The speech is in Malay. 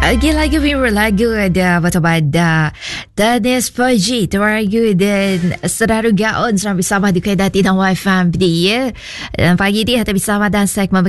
Lagi-lagi lagu ada bata-bata Danis Paji Teragu dan Seraru Gaon Serang bersama di Kedati dan Wi-Fi dia. Dan pagi dia kita bersama dan segmen